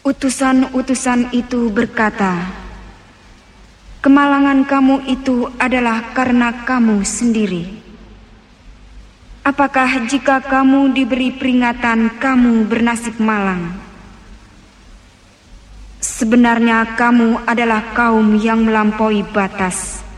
Utusan-utusan itu berkata, kemalangan kamu itu adalah karena kamu sendiri. Apakah jika kamu diberi peringatan kamu bernasib malang? Sebenarnya kamu adalah kaum yang melampaui batas.